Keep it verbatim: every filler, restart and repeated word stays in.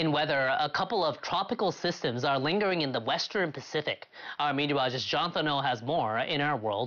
In weather, a couple of tropical systems are lingering in the western Pacific. Our meteorologist Jonathan O has more in our world.